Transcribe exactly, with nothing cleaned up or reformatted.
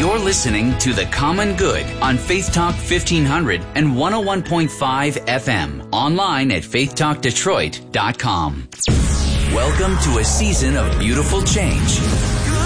You're listening to The Common Good on Faith Talk fifteen hundred and one oh one point five F M. Online at faith talk detroit dot com. Welcome to a season of beautiful change.